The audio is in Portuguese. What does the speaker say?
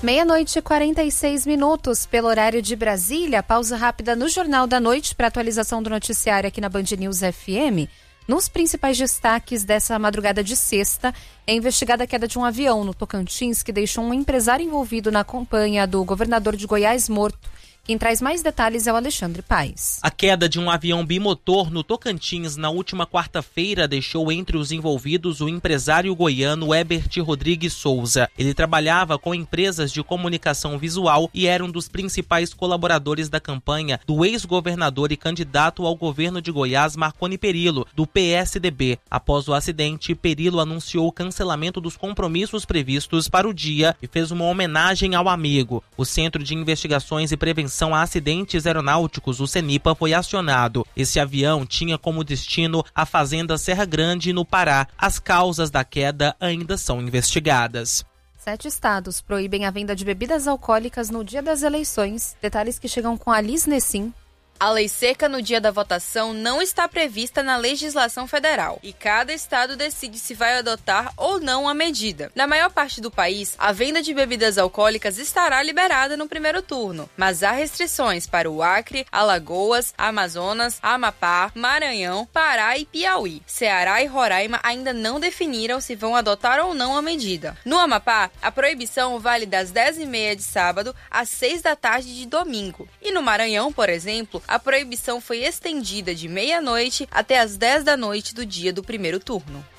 Meia-noite e 46 minutos pelo horário de Brasília. Pausa rápida no Jornal da Noite para atualização do noticiário aqui na Band News FM. Nos principais destaques dessa madrugada de sexta, é investigada a queda de um avião no Tocantins que deixou um empresário envolvido na campanha do governador de Goiás morto. Quem traz mais detalhes é o Alexandre Paes. A queda de um avião bimotor no Tocantins na última quarta-feira deixou entre os envolvidos o empresário goiano Herbert Rodrigues Souza. Ele trabalhava com empresas de comunicação visual e era um dos principais colaboradores da campanha do ex-governador e candidato ao governo de Goiás, Marconi Perillo, do PSDB. Após o acidente, Perillo anunciou o cancelamento dos compromissos previstos para o dia e fez uma homenagem ao amigo. O Centro de Investigações e Prevenção a Acidentes Aeronáuticos, o CENIPA, foi acionado. Esse avião tinha como destino a Fazenda Serra Grande, no Pará. As causas da queda ainda são investigadas. 7 estados proíbem a venda de bebidas alcoólicas no dia das eleições. Detalhes que chegam com a Liz Nessim. A lei seca no dia da votação não está prevista na legislação federal e cada estado decide se vai adotar ou não a medida. Na maior parte do país, a venda de bebidas alcoólicas estará liberada no primeiro turno, mas há restrições para o Acre, Alagoas, Amazonas, Amapá, Maranhão, Pará e Piauí. Ceará e Roraima ainda não definiram se vão adotar ou não a medida. No Amapá, a proibição vale das 10h30 de sábado às 6 da tarde de domingo. E no Maranhão, por exemplo, a proibição foi estendida de meia-noite até as 10 da noite do dia do primeiro turno.